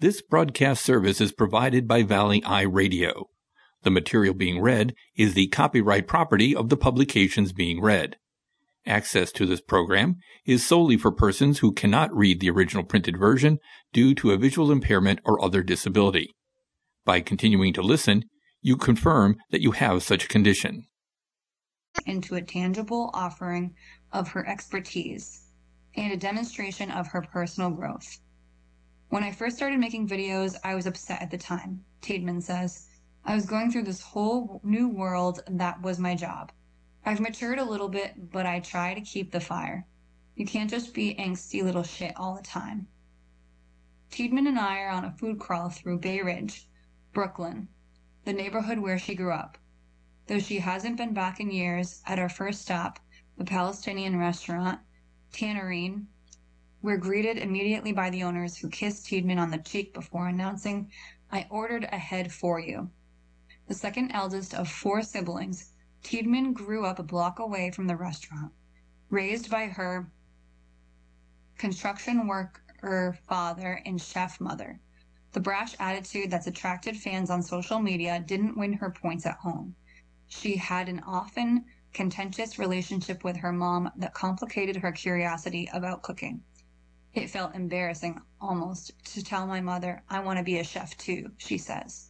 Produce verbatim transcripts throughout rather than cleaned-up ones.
This broadcast service is provided by Valley Eye Radio. The material being read is the copyright property of the publications being read. Access to this program is solely for persons who cannot read the original printed version due to a visual impairment or other disability. By continuing to listen, you confirm that you have such a condition. Into a tangible offering of her expertise and a demonstration of her personal growth. When I first started making videos, I was upset at the time, Tiedemann says. I was going through this whole new world that was my job. I've matured a little bit, but I try to keep the fire. You can't just be angsty little shit all the time. Tiedemann and I are on a food crawl through Bay Ridge, Brooklyn, the neighborhood where she grew up. Though she hasn't been back in years, at our first stop, the Palestinian restaurant, Tannerine, we're greeted immediately by the owners who kiss Tiedemann on the cheek before announcing, "I ordered a head for you." The second eldest of four siblings, Tiedemann grew up a block away from the restaurant, raised by her construction worker father and chef mother. The brash attitude that's attracted fans on social media didn't win her points at home. She had an often contentious relationship with her mom that complicated her curiosity about cooking. It felt embarrassing, almost, to tell my mother, "I want to be a chef too," she says.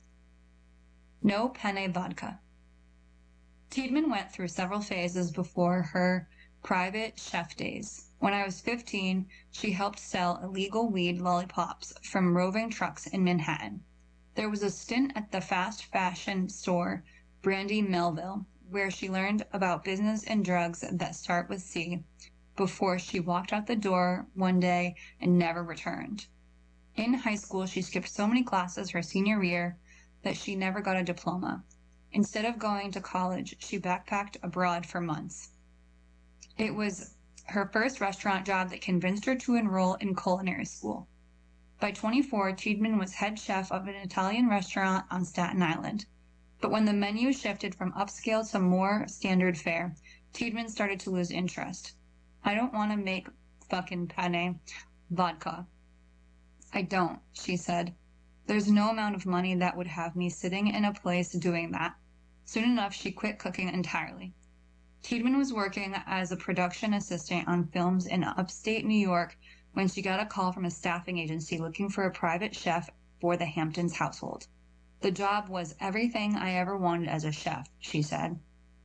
No penne vodka. Tiedemann went through several phases before her private chef days. When I was fifteen, she helped sell illegal weed lollipops from roving trucks in Manhattan. There was a stint at the fast fashion store Brandy Melville, where she learned about business and drugs that start with C, before she walked out the door one day and never returned. In high school, she skipped so many classes her senior year that she never got a diploma. Instead of going to college, she backpacked abroad for months. It was her first restaurant job that convinced her to enroll in culinary school. By twenty-four, Tiedemann was head chef of an Italian restaurant on Staten Island. But when the menu shifted from upscale to more standard fare, Tiedemann started to lose interest. "I don't want to make fucking penne vodka." "I don't," she said. "There's no amount of money that would have me sitting in a place doing that." Soon enough, she quit cooking entirely. Tiedemann was working as a production assistant on films in upstate New York when she got a call from a staffing agency looking for a private chef for the Hamptons household. The job was everything I ever wanted as a chef, she said.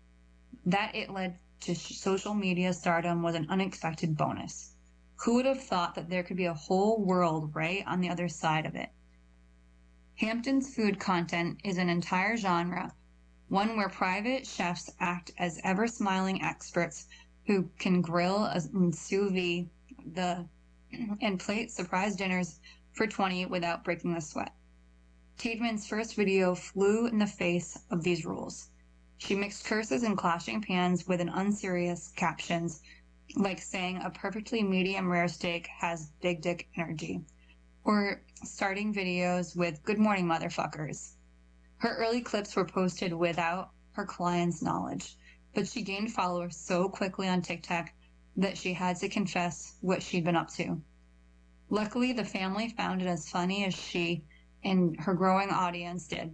That it led to social media stardom was an unexpected bonus. Who would have thought that there could be a whole world right on the other side of it? Hampton's food content is an entire genre, one where private chefs act as ever-smiling experts who can grill and sous vide the and plate surprise dinners for twenty without breaking a sweat. Tiedemann's first video flew in the face of these rules. She mixed curses and clashing pans with an unserious captions, like saying a perfectly medium rare steak has big dick energy, or starting videos with "Good morning, motherfuckers." Her early clips were posted without her clients' knowledge, but she gained followers so quickly on TikTok that she had to confess what she'd been up to. Luckily, the family found it as funny as she and her growing audience did.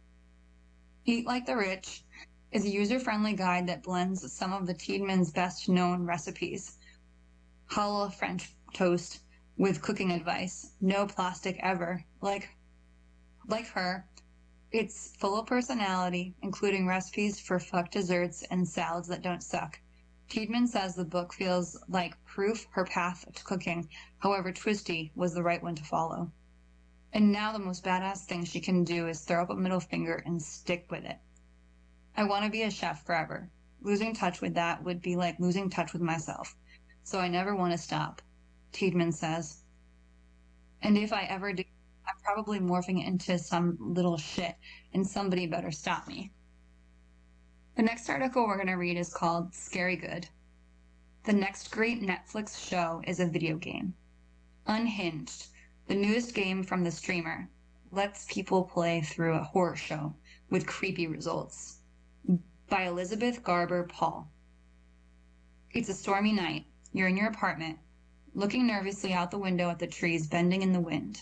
Eat Like the Rich is a user-friendly guide that blends some of the Tiedemann's best-known recipes. Halal French toast with cooking advice. No plastic ever. Like, like her, it's full of personality, including recipes for fuck desserts and salads that don't suck. Tiedemann says the book feels like proof her path to cooking, however twisty, was the right one to follow. And now the most badass thing she can do is throw up a middle finger and stick with it. I want to be a chef forever. Losing touch with that would be like losing touch with myself. So I never want to stop, Tiedemann says. And if I ever do, I'm probably morphing into some little shit, and somebody better stop me. The next article we're going to read is called Scary Good. The next great Netflix show is a video game. Unhinged, the newest game from the streamer, lets people play through a horror show with creepy results. By Elizabeth Garber Paul. It's a stormy night. You're in your apartment, looking nervously out the window at the trees bending in the wind.